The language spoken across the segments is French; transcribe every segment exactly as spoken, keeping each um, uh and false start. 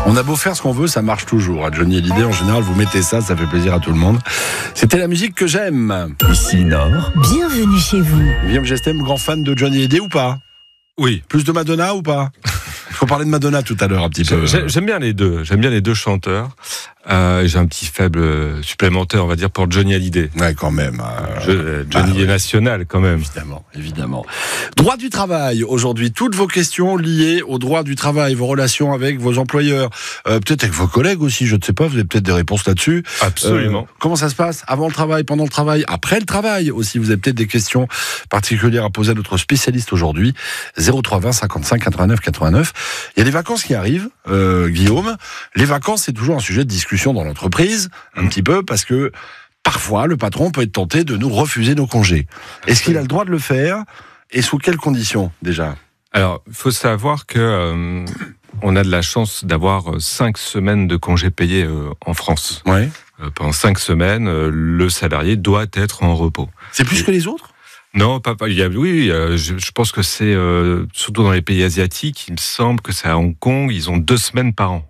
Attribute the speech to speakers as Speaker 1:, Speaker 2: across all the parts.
Speaker 1: On a beau faire ce qu'on veut, ça marche toujours. À Johnny Hallyday, en général, vous mettez ça, ça fait plaisir à tout le monde. C'était la musique que j'aime.
Speaker 2: Ici Nord.
Speaker 3: Bienvenue chez vous.
Speaker 1: Guillaume Gestem, grand fan de Johnny Hallyday ou pas?
Speaker 4: Oui.
Speaker 1: Plus de Madonna ou pas? Il faut parler de Madonna tout à l'heure un petit peu.
Speaker 4: J'aime bien les deux. J'aime bien les deux chanteurs. Euh, j'ai un petit faible supplémentaire, on va dire, pour Johnny Hallyday.
Speaker 1: Ouais, quand même.
Speaker 4: Euh, Je, Johnny bah, est ouais. national, quand même.
Speaker 1: Évidemment, évidemment. Droit du travail. Aujourd'hui, toutes vos questions liées au droit du travail, vos relations avec vos employeurs, euh, peut-être avec vos collègues aussi, je ne sais pas, vous avez peut-être des réponses là-dessus.
Speaker 4: Absolument.
Speaker 1: Euh, comment ça se passe? Avant le travail, pendant le travail, après le travail aussi, vous avez peut-être des questions particulières à poser à notre spécialiste aujourd'hui. zéro trois vingt cinquante-cinq quatre-vingt-neuf quatre-vingt-neuf. Il y a les vacances qui arrivent, euh, Guillaume. Les vacances, c'est toujours un sujet de discussion dans l'entreprise, un mmh. petit peu, parce que parfois, le patron peut être tenté de nous refuser nos congés. Est-ce qu'il a le droit de le faire? Et sous quelles conditions, déjà?
Speaker 4: Alors, il faut savoir que euh, on a de la chance d'avoir cinq semaines de congés payés euh, en France.
Speaker 1: Ouais.
Speaker 4: Euh, pendant cinq semaines, euh, le salarié doit être en repos.
Speaker 1: C'est plus Et... que les autres?
Speaker 4: Non, pas, pas. Il y a, oui, euh, je, je pense que c'est euh, surtout dans les pays asiatiques. Il me semble que c'est à Hong Kong. Ils ont deux semaines par an.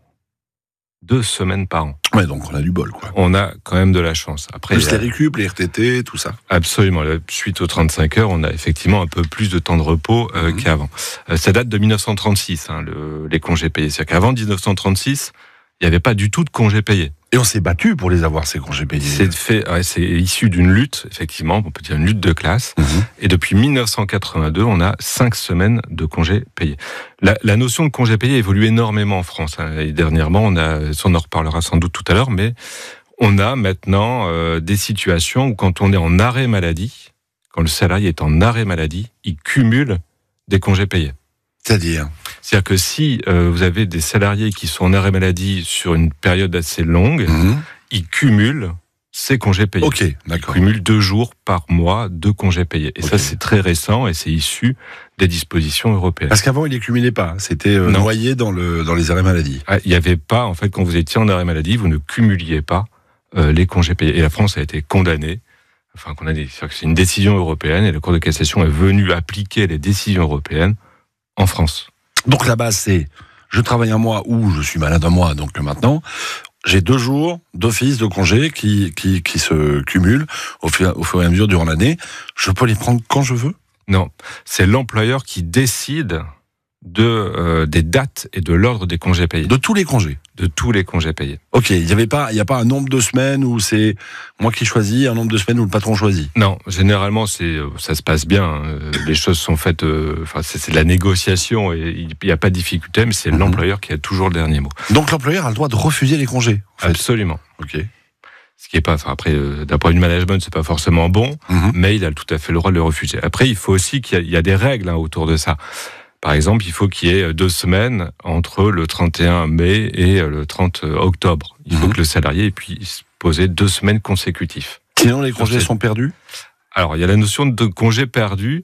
Speaker 4: Deux semaines par an.
Speaker 1: Ouais, donc on a du bol, quoi.
Speaker 4: On a quand même de la chance. Après,
Speaker 1: plus les récup, les R T T, tout ça.
Speaker 4: Absolument. Suite aux trente-cinq heures, on a effectivement un peu plus de temps de repos euh, mmh. qu'avant. Euh, ça date de dix-neuf cent trente-six, hein, le, les congés payés. C'est-à-dire qu'avant dix-neuf cent trente-six, il n'y avait pas du tout de congés payés.
Speaker 1: Et on s'est battu pour les avoir, ces congés payés.
Speaker 4: C'est fait, ouais, c'est issu d'une lutte, effectivement, on peut dire une lutte de classe. Mmh. Et depuis dix-neuf cent quatre-vingt-deux, on a cinq semaines de congés payés. La, la notion de congés payés évolue énormément en France. Hein. Et dernièrement, on a, on en reparlera sans doute tout à l'heure, mais on a maintenant euh, des situations où quand on est en arrêt maladie, quand le salarié est en arrêt maladie, il cumule des congés payés.
Speaker 1: C'est-à-dire
Speaker 4: C'est-à-dire que si euh, vous avez des salariés qui sont en arrêt maladie sur une période assez longue, mmh. ils cumulent ces congés payés.
Speaker 1: Ok, d'accord.
Speaker 4: Ils cumulent deux jours par mois de congés payés. Et okay. ça, c'est très récent et c'est issu des dispositions européennes.
Speaker 1: Parce qu'avant, ils les cumulaient pas. C'était euh, noyé dans, le, dans les arrêts maladie.
Speaker 4: Ah, il n'y avait pas, en fait, quand vous étiez en arrêt maladie, vous ne cumuliez pas euh, les congés payés. Et la France a été condamnée. Enfin, condamnée. C'est une décision européenne et la Cour de cassation est venue appliquer les décisions européennes en France.
Speaker 1: Donc la base, c'est je travaille un mois ou je suis malade un mois, donc maintenant, j'ai deux jours d'office de congé qui, qui, qui se cumulent au fur, au fur et à mesure durant l'année. Je peux les prendre quand je veux?
Speaker 4: Non, c'est l'employeur qui décide de, euh, des dates et de l'ordre des congés payés.
Speaker 1: De tous les congés?
Speaker 4: De tous les congés payés.
Speaker 1: Ok, il n'y avait pas, il n'y a pas un nombre de semaines où c'est moi qui choisis, un nombre de semaines où le patron choisit?
Speaker 4: Non, généralement, c'est, ça se passe bien. Hein. Les choses sont faites, euh, enfin, c'est, c'est de la négociation et il n'y a pas de difficulté, mais c'est mmh. l'employeur qui a toujours le dernier mot.
Speaker 1: Donc l'employeur a le droit de refuser les congés, en fait.
Speaker 4: Absolument.
Speaker 1: Ok.
Speaker 4: Ce qui est pas, enfin après, euh, d'un point de vue management, c'est pas forcément bon, mmh. mais il a tout à fait le droit de le refuser. Après, il faut aussi qu'il y a, il y a des règles hein, autour de ça. Par exemple, il faut qu'il y ait deux semaines entre le trente et un mai et le trente octobre. Il faut mmh. que le salarié puisse poser deux semaines consécutives.
Speaker 1: Sinon, les congés sont perdus?
Speaker 4: Alors, il y a la notion de congé perdu.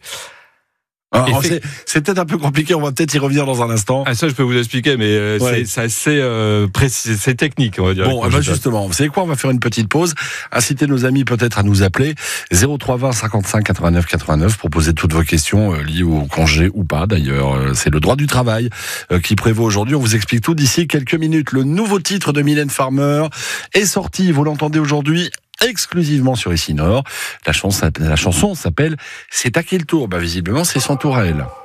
Speaker 1: Alors, fait... c'est, c'est peut-être un peu compliqué, on va peut-être y revenir dans un instant.
Speaker 4: Ah, ça, je peux vous expliquer, mais euh, ouais. c'est, c'est assez euh, précis, c'est technique, on va dire.
Speaker 1: Bon, bah justement, vous savez quoi, on va faire une petite pause, inciter nos amis peut-être à nous appeler, zéro trois vingt cinquante-cinq quatre-vingt-neuf quatre-vingt-neuf, pour poser toutes vos questions euh, liées au congé ou pas, d'ailleurs. Euh, c'est le droit du travail euh, qui prévaut aujourd'hui, on vous explique tout d'ici quelques minutes. Le nouveau titre de Mylène Farmer est sorti, vous l'entendez aujourd'hui, exclusivement sur Ici Nord. La chanson, la chanson s'appelle « C'est à qui le tour ?» Bah visiblement, c'est son tour à elle.